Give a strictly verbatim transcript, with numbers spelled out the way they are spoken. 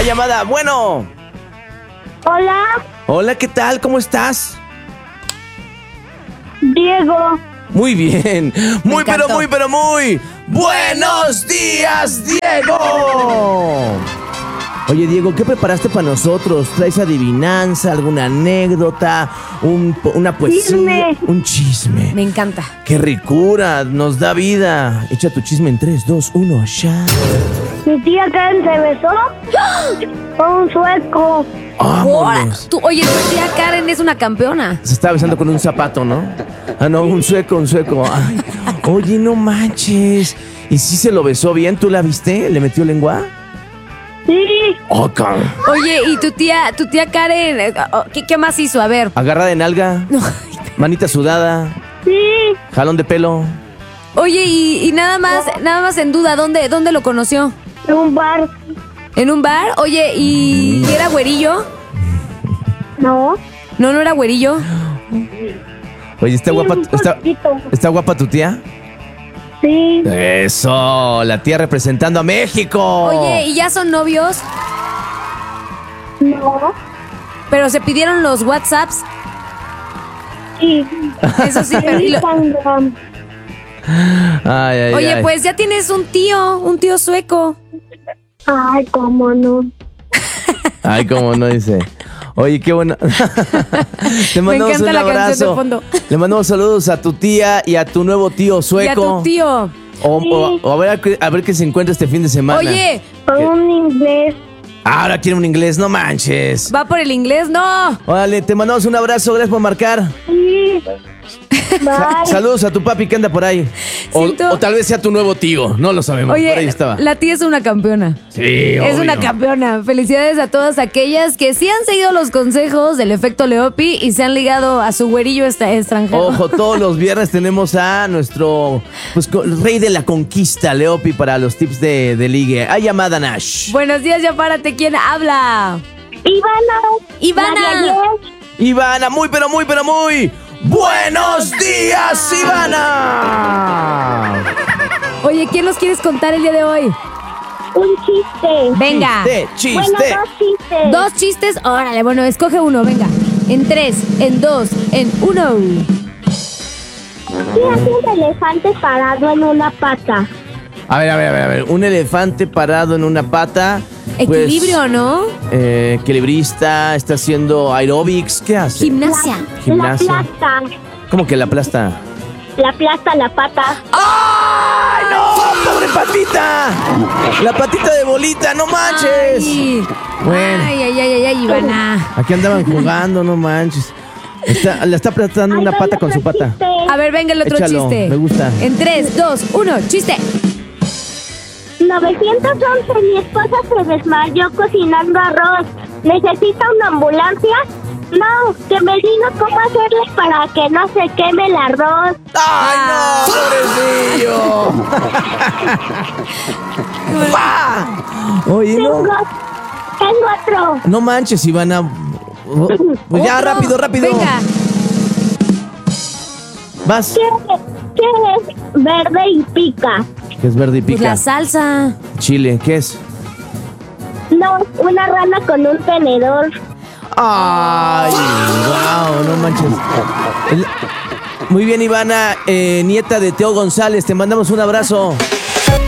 llamada. Bueno. Hola. Hola, ¿qué tal? ¿Cómo estás? Diego. Muy bien. Muy, pero muy, pero muy. ¡Buenos días, Diego! Oye, Diego, ¿qué preparaste para nosotros? ¿Traes adivinanza, alguna anécdota, un, una poesía? Chisme. Un chisme. Me encanta. ¡Qué ricura! Nos da vida. Echa tu chisme en tres, dos, uno, ya. Mi tía Karen se besó con un sueco. Ahora, ¡Vámonos! tú, oye, tu tía Karen es una campeona. Se estaba besando con un zapato, ¿no? Ah, no, un sueco, un sueco. Ay, oye, no manches. ¿Y si se lo besó bien? ¿Tú la viste? ¿Le metió lengua? Sí. Oh, cabrón. Oye, y tu tía, tu tía Karen, eh, oh, ¿qué, qué más hizo? A ver. Agarrada de nalga, No. manita sudada, Sí. jalón de pelo. Oye, y, y nada más, nada más en duda, ¿dónde, dónde lo conoció? En un bar. ¿En un bar? Oye, ¿y era güerillo? No. No, no era güerillo. Oye, ¿está Sí, guapa, un está, poquito. ¿está guapa tu tía? Sí. Eso, la tía representando a México. Oye, ¿y ya son novios? No. Pero se pidieron los WhatsApps. Sí. Eso sí, pero... y lo- Instagram. Ay, ay, Oye, ay. pues ya tienes un tío, un tío sueco. Ay, cómo no. Ay, cómo no dice. Oye, qué bueno. Te Me mandamos encanta un la canción de abrazo. fondo. Le mandamos saludos a tu tía y a tu nuevo tío sueco. Y a tu tío. O, o- o a ver a, qué- a ver qué se encuentra este fin de semana. Oye, Con un inglés. Ahora quiere un inglés, no manches. ¿va por el inglés? No. Órale, te mandamos un abrazo, gracias por marcar. Sí. Sa- Bye. saludos a tu papi que anda por ahí. O, Siento- o tal vez sea tu nuevo tío, no lo sabemos. por ahí Oye, estaba. la tía es una campeona. Sí, Es obvio. una campeona. Felicidades a todas aquellas que sí han seguido los consejos del efecto Leopi y se han ligado a su güerillo esta- extranjero. Ojo, todos los viernes tenemos a nuestro pues, co- rey de la conquista, Leopi, para los tips de, de ligue. Hay llamada, Nash. Buenos días, ya párate. ¿Quién habla? Ivana. Ivana. La de ayer. Ivana, muy, pero muy, pero muy. ¡Buenos días, Ivana! Oye, ¿quién nos quieres contar el día de hoy? Un chiste. Venga. Chiste, chiste. Bueno, dos chistes. Dos chistes. Órale, bueno, escoge uno, venga. En tres, en dos, en uno. ¿Qué hace un elefante parado en una pata? A ver, a ver, a ver, a ver. Un elefante parado en una pata. pues, Equilibrio, ¿no? eh, equilibrista, está haciendo aerobics. ¿Qué hace? Gimnasia. Gimnasia. La plasta. ¿Cómo que la aplasta? La plasta, la pata. ¡Ay, no! ¡Pobre patita! La patita de bolita, no manches. Ay, Bueno. ay, ay, ay, ay, ay, Ivana. Aquí andaban jugando, no manches. Está, le está aplastando Ay, una no, pata no con su pata. existe. A ver, venga el otro Échalo, chiste. me gusta. En tres, dos, uno, chiste. novecientos once. Mi esposa se desmayó cocinando arroz. ¿Necesita una ambulancia? No, que me diga cómo hacerle para que no se queme el arroz. ¡Ay, no! ¡Pobrecillo! ¡Pa! Oye, Tengo, no. tengo otro. No manches, Ivana. Pues ya, Otro. rápido, rápido. Venga. Vas. ¿Qué, qué es verde y pica? Que es verde y Pues pica. la salsa. Chile, ¿qué es? No, una rana con un tenedor. ¡Ay! ¡Wow! No manches. El- Muy bien, Ivana, eh, nieta de Teo González. Te mandamos un abrazo.